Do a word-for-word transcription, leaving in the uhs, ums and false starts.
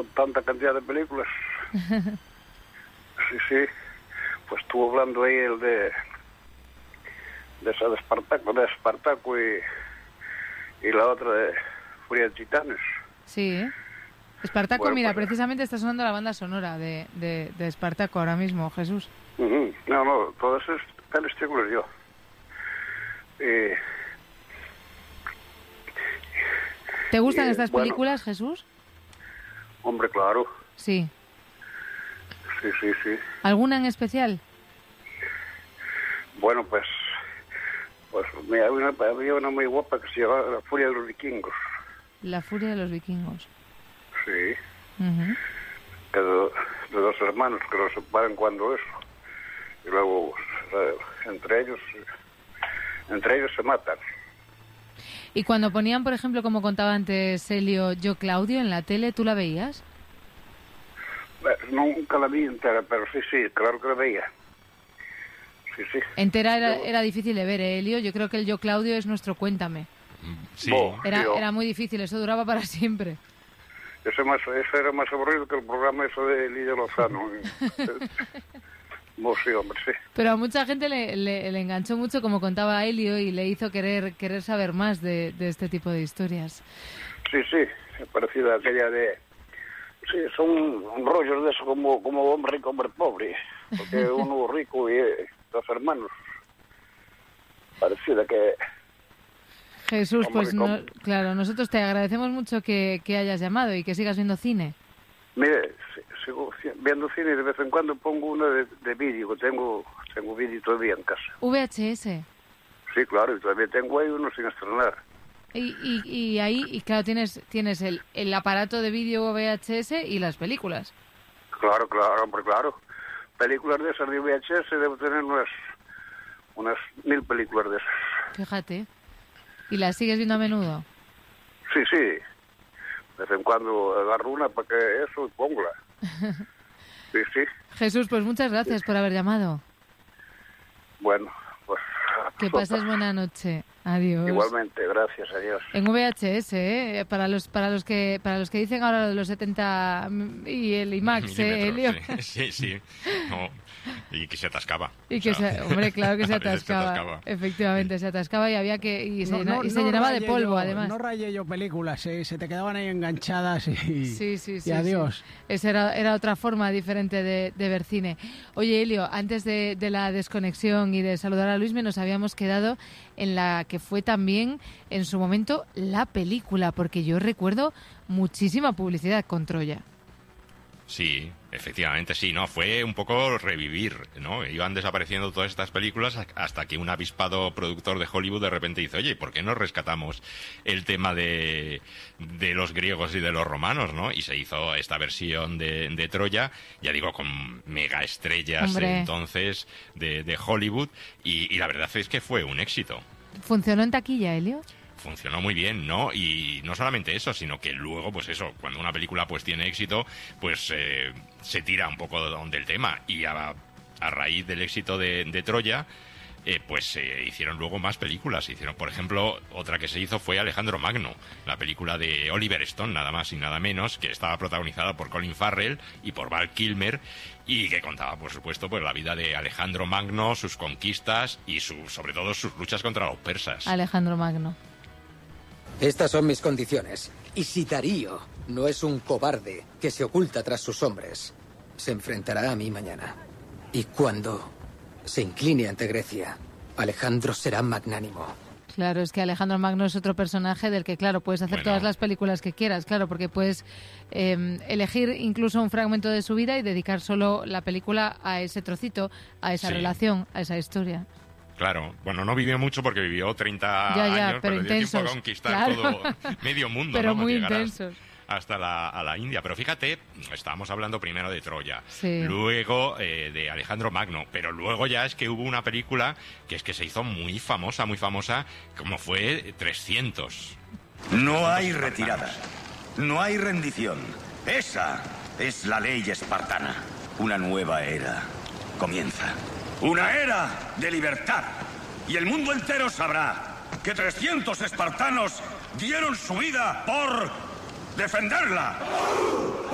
tanta cantidad de películas. Sí, sí. Pues estuvo hablando ahí el de de esa de Espartaco, de Espartaco y, y la otra de Furia de Titanes. Sí. Espartaco, bueno, mira, pues, precisamente está sonando la banda sonora de, de, de Espartaco ahora mismo, Jesús. Uh-huh. No, no, todas esas películas yo. Eh, ¿Te gustan eh, estas bueno, películas, Jesús? Hombre, claro. Sí. Sí, sí, sí. ¿Alguna en especial? Bueno, pues, pues mira, había, una, había una muy guapa que se llamaba La Furia de los Vikingos. La Furia de los Vikingos. Sí. Uh-huh. Que de, de dos hermanos que los separan cuando eso. Y luego, eh, entre ellos, entre ellos se matan. Y cuando ponían, por ejemplo, como contaba antes Helio, Yo Claudio en la tele, ¿tú la veías? Nunca la vi entera, pero sí, sí, claro que la veía. Sí, sí. Entera era, era difícil de ver, ¿eh, Helio? Yo creo que el Yo Claudio es nuestro Cuéntame. Sí. Era, era muy difícil, eso duraba para siempre. Ese, más, ese era más aburrido que el programa eso de Lidia Lozano. Oh, sí, hombre, sí. Pero a mucha gente le, le, le enganchó mucho, como contaba Helio, y le hizo querer querer saber más de, de este tipo de historias. Sí, sí, parecida a aquella de... Sí, son rollos de eso como, como hombre rico, hombre pobre. Porque uno rico y eh, dos hermanos. Parecida que... Jesús, hombre, pues no, claro, nosotros te agradecemos mucho que, que hayas llamado y que sigas viendo cine. Mire, sigo viendo cine y de vez en cuando pongo una de, de vídeo, tengo tengo vídeo todavía en casa. V H S. Sí, claro, y todavía tengo ahí uno sin estrenar. Y, y, y ahí, y claro, tienes tienes el, el aparato de vídeo V H S y las películas. Claro, claro, hombre, claro. Películas de esas de V H S debo tener unas, unas mil películas de esas. Fíjate. ¿Y las sigues viendo a menudo? Sí, sí. De vez en cuando agarro una para que eso y póngala. Sí, sí. Jesús, pues muchas gracias por haber llamado. Bueno, pues... Que pases buena noche. Adiós. Igualmente, gracias, adiós. En V H S, ¿eh? Para los para los que para los que dicen ahora de los setenta y el IMAX, ¿eh, Helio? Sí, sí, sí. No, y que se atascaba. Y que o sea, se, hombre, claro que se atascaba. se atascaba. Efectivamente, se atascaba y había que y se, No, llena, no, y se no llenaba de polvo, yo, además. No rayé yo películas, ¿eh? Se te quedaban ahí enganchadas y, sí, sí, sí, y adiós. Sí. Esa era, era otra forma diferente de, de ver cine. Oye, Helio, antes de, de la desconexión y de saludar a Luisme, nos habíamos quedado en la que fue también en su momento la película, porque yo recuerdo muchísima publicidad con Troya. Sí, efectivamente, sí, ¿no? Fue un poco revivir, ¿no? Iban desapareciendo todas estas películas hasta que un avispado productor de Hollywood de repente dice, oye, ¿por qué no rescatamos el tema de, de los griegos y de los romanos, ¿no? Y se hizo esta versión de, de Troya, ya digo, con mega estrellas entonces de, de Hollywood, y, y la verdad es que fue un éxito. ¿Funcionó en taquilla, Helio? Funcionó muy bien, ¿no? Y no solamente eso, sino que luego, pues eso, cuando una película pues tiene éxito, pues eh, se tira un poco del tema. Y a, a raíz del éxito de, de Troya, eh, pues se eh, hicieron luego más películas. Hicieron, por ejemplo, otra que se hizo fue Alejandro Magno, la película de Oliver Stone, nada más y nada menos, que estaba protagonizada por Colin Farrell y por Val Kilmer, y que contaba, por supuesto, pues la vida de Alejandro Magno, sus conquistas y su, sobre todo sus luchas contra los persas. Alejandro Magno. Estas son mis condiciones. Y si Darío no es un cobarde que se oculta tras sus hombres, se enfrentará a mí mañana. Y cuando se incline ante Grecia, Alejandro será magnánimo. Claro, es que Alejandro Magno es otro personaje del que, claro, puedes hacer bueno. todas las películas que quieras, claro, porque puedes eh, elegir incluso un fragmento de su vida y dedicar solo la película a ese trocito, a esa sí. relación, a esa historia. Claro, bueno, no vivió mucho porque vivió treinta ya, ya, años, pero, pero dio tiempo a conquistar claro. todo medio mundo, pero ¿no? muy intensos. Hasta la, a la India. Pero fíjate, estábamos hablando primero de Troya, sí. luego eh, de Alejandro Magno, pero luego ya es que hubo una película que es que se hizo muy famosa, muy famosa, como fue trescientos. No hay retirada, no hay rendición. Esa es la ley espartana. Una nueva era comienza. Una era de libertad. Y el mundo entero sabrá que trescientos espartanos dieron su vida por defenderla.